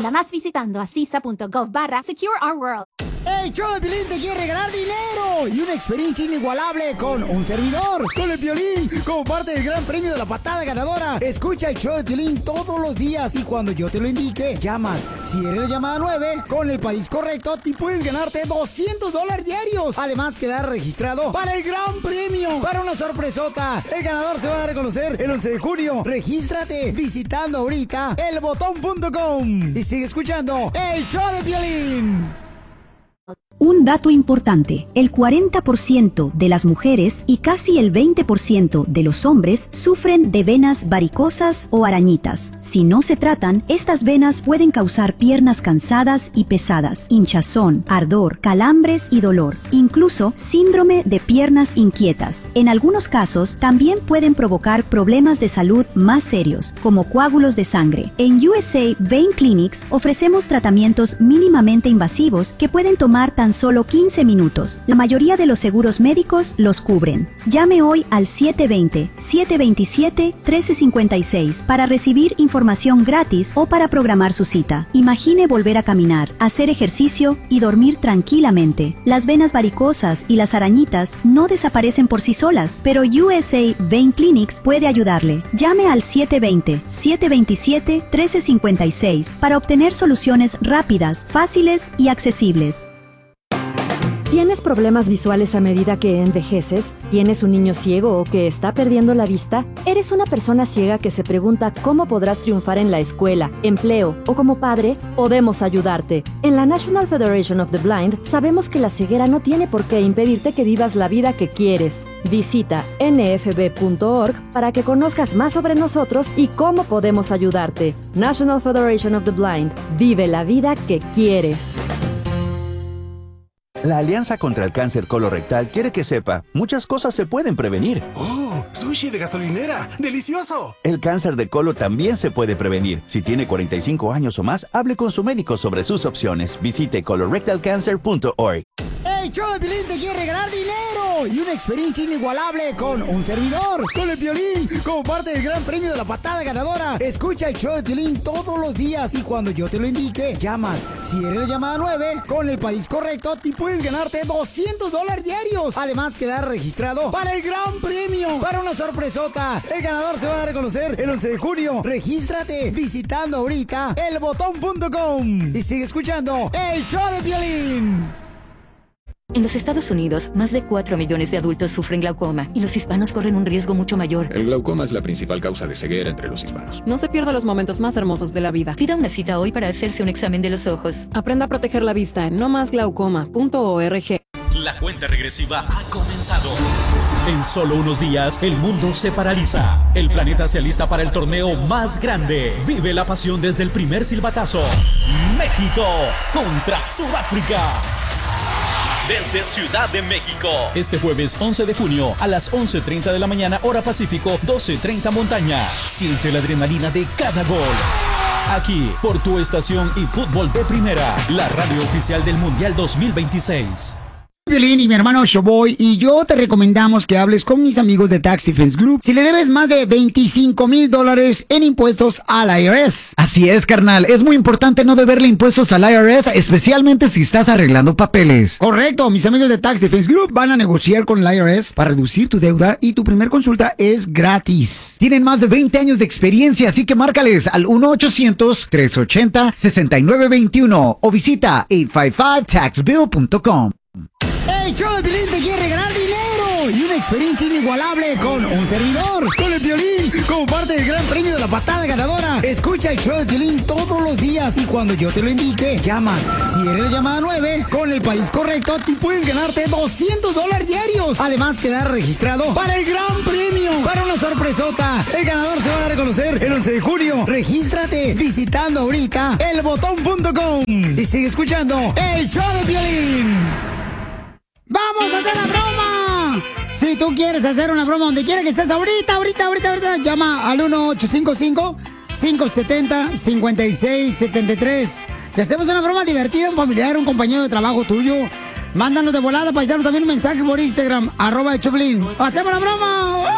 Aprenda más visitando acisa.gov/Secure Our World. El show de Piolín te quiere regalar dinero y una experiencia inigualable con un servidor, con el Piolín, como parte del gran premio de la patada ganadora. Escucha el show de Piolín todos los días y cuando yo te lo indique, llamas. Si eres la llamada 9, con el país correcto, te puedes ganarte $200 diarios. Además, quedar registrado para el gran premio, para una sorpresota. El ganador se va a dar a conocer el 11 de junio. Regístrate visitando ahorita elbotón.com y sigue escuchando el show de Piolín. Un dato importante, el 40% de las mujeres y casi el 20% de los hombres sufren de venas varicosas o arañitas. Si no se tratan, estas venas pueden causar piernas cansadas y pesadas, hinchazón, ardor, calambres y dolor, incluso síndrome de piernas inquietas. En algunos casos, también pueden provocar problemas de salud más serios, como coágulos de sangre. En USA Vein Clinics ofrecemos tratamientos mínimamente invasivos que pueden tomar tan solo 15 minutos. La mayoría de los seguros médicos los cubren. Llame hoy al 720-727-1356 para recibir información gratis o para programar su cita. Imagine volver a caminar, hacer ejercicio y dormir tranquilamente. Las venas varicosas y las arañitas no desaparecen por sí solas, pero USA Vein Clinics puede ayudarle. Llame al 720-727-1356 para obtener soluciones rápidas, fáciles y accesibles. ¿Tienes problemas visuales a medida que envejeces? ¿Tienes un niño ciego o que está perdiendo la vista? ¿Eres una persona ciega que se pregunta cómo podrás triunfar en la escuela, empleo o como padre? Podemos ayudarte. En la National Federation of the Blind sabemos que la ceguera no tiene por qué impedirte que vivas la vida que quieres. Visita nfb.org para que conozcas más sobre nosotros y cómo podemos ayudarte. National Federation of the Blind. Vive la vida que quieres. La Alianza contra el Cáncer Colorectal quiere que sepa, muchas cosas se pueden prevenir. ¡Oh! ¡Sushi de gasolinera! ¡Delicioso! El cáncer de colon también se puede prevenir. Si tiene 45 años o más, hable con su médico sobre sus opciones. Visite colorectalcancer.org. El show de Piolín te quiere regalar dinero y una experiencia inigualable con un servidor, con el Piolín, como parte del gran premio de la patada ganadora. Escucha el show de Piolín todos los días y cuando yo te lo indique, llamas. Si eres la llamada 9, con el país correcto, te puedes ganarte $200 diarios. Además, quedar registrado para el gran premio, para una sorpresota. El ganador se va a dar a conocer el 11 de junio. Regístrate visitando ahorita elbotón.com y sigue escuchando el show de Piolín. En los Estados Unidos, más de 4 millones de adultos sufren glaucoma y los hispanos corren un riesgo mucho mayor. El glaucoma es la principal causa de ceguera entre los hispanos. No se pierda los momentos más hermosos de la vida. Pida una cita hoy para hacerse un examen de los ojos. Aprenda a proteger la vista en nomasglaucoma.org. La cuenta regresiva ha comenzado. En solo unos días, el mundo se paraliza. El planeta se alista para el torneo más grande. Vive la pasión desde el primer silbatazo. México contra Sudáfrica. Desde Ciudad de México. Este jueves 11 de junio a las 11:30 de la mañana, hora Pacífico, 12:30 montaña. Siente la adrenalina de cada gol. Aquí, por tu estación y Fútbol de Primera, la radio oficial del Mundial 2026. Piolín y mi hermano Showboy y yo te recomendamos que hables con mis amigos de Tax Defense Group si le debes más de $25,000 en impuestos al IRS. Así es, carnal. Es muy importante no deberle impuestos al IRS, especialmente si estás arreglando papeles. Correcto. Mis amigos de Tax Defense Group van a negociar con el IRS para reducir tu deuda y tu primer consulta es gratis. Tienen más de 20 años de experiencia, así que márcales al 1-800-380-6921 o visita 855taxbill.com. El show de Piolín te quiere regalar dinero y una experiencia inigualable con un servidor, con el Piolín, como parte del gran premio de la patada ganadora. Escucha el show de Piolín todos los días y cuando yo te lo indique, llamas. Si eres la llamada 9, con el país correcto, te puedes ganarte $200 diarios. Además, quedar registrado para el gran premio, para una sorpresota. El ganador se va a dar a conocer el 11 de junio. Regístrate visitando ahorita elbotón.com y sigue escuchando el show de Piolín. ¡Vamos a hacer la broma! Si tú quieres hacer una broma donde quiera que estés ahorita, llama al 1-855-570-5673. Te hacemos una broma divertida, un familiar, un compañero de trabajo tuyo. Mándanos de volada, paisano, también un mensaje por Instagram, @el Choplin. ¡Hacemos la broma!